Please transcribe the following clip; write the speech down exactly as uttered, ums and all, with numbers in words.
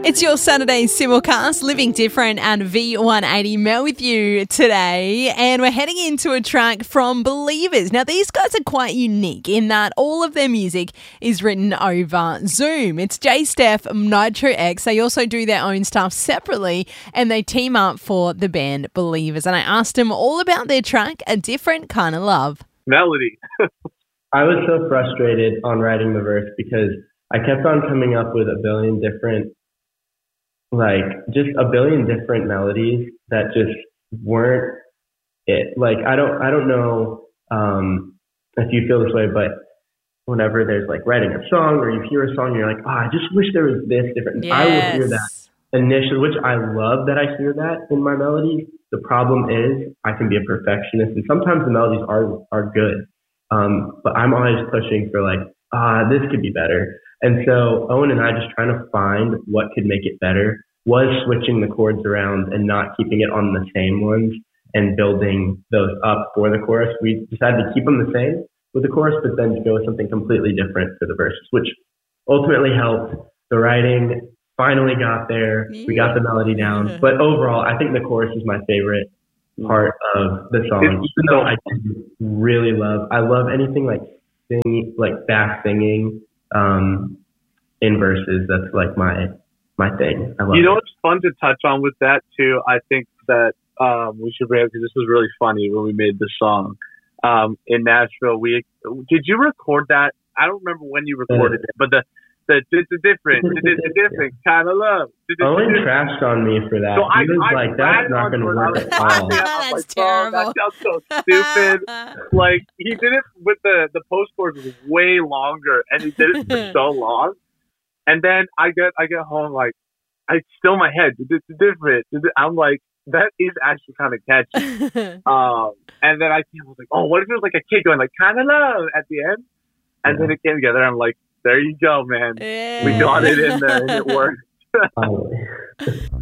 It's your Saturday simulcast, Living Different and V one eighty Mel with you today. And we're heading into a track from Believers. Now, these guys are quite unique in that all of their music is written over Zoom. It's J Steph, Nitro X. They also do their own stuff separately and they team up for the band Believers. And I asked them all about their track, A Different Kind of Love. Melody. I was so frustrated on writing the verse because I kept on coming up with a billion different, like, just a billion different melodies that just weren't it. Like, I don't, I don't know um, if you feel this way, but whenever there's like writing a song or you hear a song, you're like, oh, I just wish there was this different. Yes. I will hear that initially, which I love that I hear that in my melodies. The problem is I can be a perfectionist, and sometimes the melodies are are good, um, but I'm always pushing for like, ah, this could be better. And so Owen and I just trying to find what could make it better was switching the chords around and not keeping it on the same ones and building those up for the chorus. We decided to keep them the same with the chorus, but then go with something completely different for the verses, which ultimately helped. The writing finally got there. We got the melody down. But overall, I think the chorus is my favorite part of the song, even though I really love, I love anything like singing, like fast singing. Um, in verses, that's like my my thing. I love you know it. what's fun to touch on with that too? I think that um, we should bring up, because this was really funny when we made the song um, in Nashville. We did you record that? I don't remember when you recorded uh, it, but the the it's a different, it's a different kind of love. Owen trashed on me for that. So he I, was I like, "That's not going to work at all." That's like, terrible. Oh, that sounds so stupid. Like, he did it with the the post chorus was way longer, and he did it for so long. And then I get I get home like, I still my head. It's different. I'm like, that is actually kind of catchy. um, and then I was like, oh, what if it was like a kid going like kind of love at the end? And yeah. Then it came together. I'm like, there you go, man. Yeah. We got it in there, and it worked.